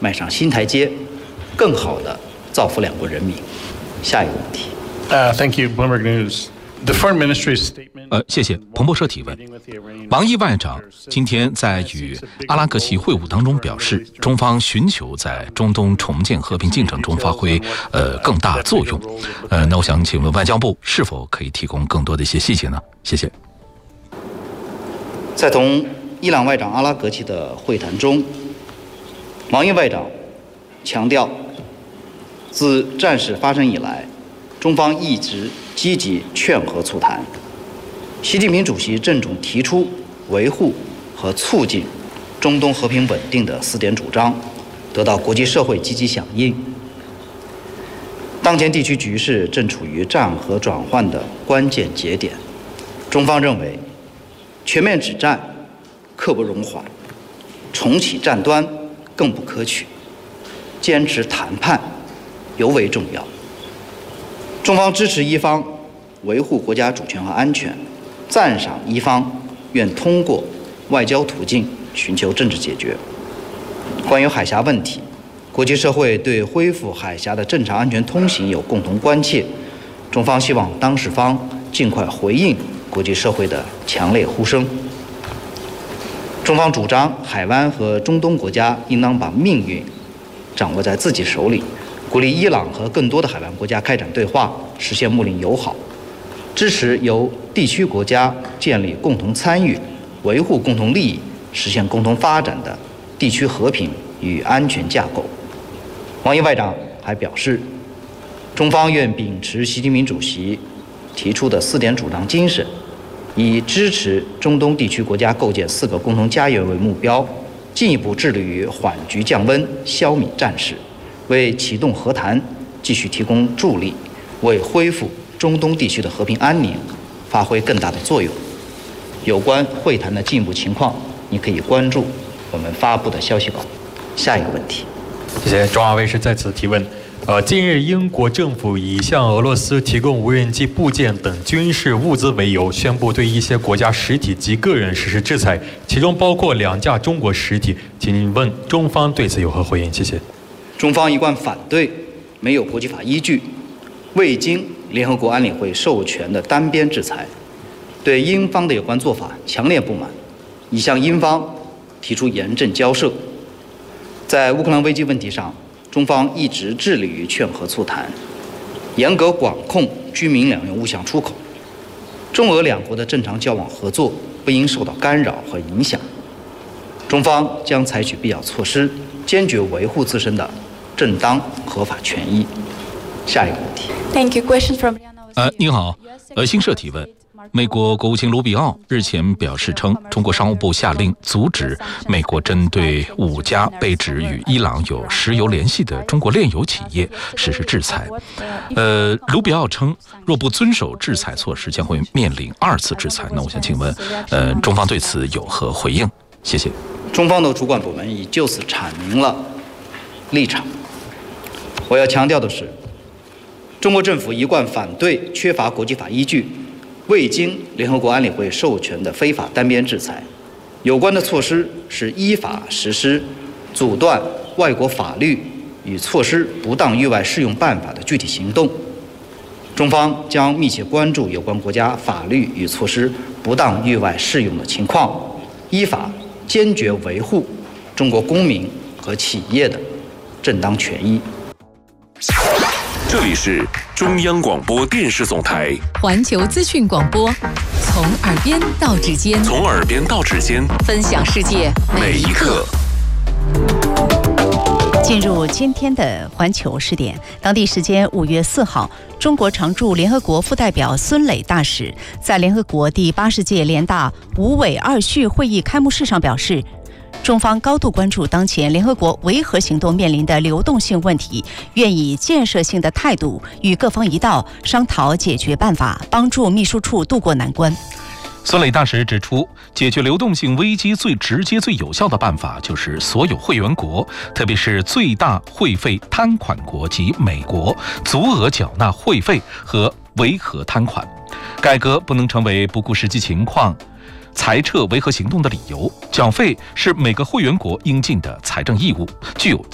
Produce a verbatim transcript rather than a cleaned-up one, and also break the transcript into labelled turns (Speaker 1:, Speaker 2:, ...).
Speaker 1: 迈上新台阶，更好地造福两国人民。下一个问题。
Speaker 2: Uh, thank you, Bloomberg News. The Foreign Ministry's statement.
Speaker 3: 呃，谢谢。彭博社提问：王毅外长今天在与阿拉格齐会晤当中表示，中方寻求在中东重建和平进程中发挥呃更大作用。呃，那我想请问外交部是否可以提供更多的一些细节呢？谢谢。
Speaker 1: 在同伊朗外长阿拉格齐的会谈中，王毅外长强调，自战事发生以来，中方一直积极劝和促谈。习近平主席郑重提出维护和促进中东和平稳定的四点主张，得到国际社会积极响应。当前地区局势正处于战和转换的关键节点，中方认为，全面止战刻不容缓，重启战端更不可取，坚持谈判尤为重要。中方支持一方维护国家主权和安全，赞赏一方愿通过外交途径寻求政治解决。关于海峡问题，国际社会对恢复海峡的正常安全通行有共同关切，中方希望当事方尽快回应国际社会的强烈呼声。中方主张海湾和中东国家应当把命运掌握在自己手里，鼓励伊朗和更多的海湾国家开展对话，实现睦邻友好，支持由地区国家建立共同参与、维护共同利益、实现共同发展的地区和平与安全架构。王毅外长还表示，中方愿秉持习近平主席提出的四点主张精神，以支持中东地区国家构建四个共同家园为目标，进一步致力于缓局降温、消弭战事，为启动和谈继续提供助力，为恢复中东地区的和平安宁发挥更大的作用。有关会谈的进一步情况，你可以关注我们发布的消息稿。下一个问题。
Speaker 4: 谢谢。中华卫视再次提问。呃，近日英国政府以向俄罗斯提供无人机部件等军事物资为由，宣布对一些国家实体及个人实施制裁，其中包括两架中国实体。请问中方对此有何回应？谢谢。
Speaker 1: 中方一贯反对没有国际法依据、未经联合国安理会授权的单边制裁，对英方的有关做法强烈不满，已向英方提出严正交涉。在乌克兰危机问题上，中方一直致力于劝和促谈，严格管控居民两用物项出口，中俄两国的正常交往合作不应受到干扰和影响。中方将采取必要措施，坚决维护自身的正当合法权益。下一个问题。
Speaker 5: Thank you. Question from
Speaker 3: 呃，您好，呃，新社提问。美国国务卿卢比奥日前表示称，中国商务部下令阻止美国针对五家被指与伊朗有石油联系的中国炼油企业实施制裁。呃，卢比奥称，若不遵守制裁措施，将会面临二次制裁。那我想请问，呃，中方对此有何回应？谢谢。
Speaker 1: 中方的主管部门已就此阐明了立场。我要强调的是，中国政府一贯反对缺乏国际法依据、未经联合国安理会授权的非法单边制裁。有关的措施是依法实施阻断外国法律与措施不当域外适用办法的具体行动。中方将密切关注有关国家法律与措施不当域外适用的情况，依法坚决维护中国公民和企业的正当权益。
Speaker 6: 这里是中央广播电视总台
Speaker 7: 环球资讯广播，从耳边到指尖，
Speaker 6: 从耳边到指尖，
Speaker 7: 分享世界每一刻。
Speaker 8: 进入今天的环球视点，当地时间五月四号，中国常驻联合国副代表孙磊大使在联合国第八十届联大五委二序会议开幕式上表示，中方高度关注当前联合国维和行动面临的流动性问题，愿以建设性的态度与各方一道商讨解决办法，帮助秘书处渡过难关。
Speaker 3: 孙磊大使指出，解决流动性危机最直接、最有效的办法就是所有会员国，特别是最大会费摊款国及美国，足额缴纳会费和维和摊款。改革不能成为不顾实际情况裁撤维和行动的理由，缴费是每个会员国应尽的财政义务，具有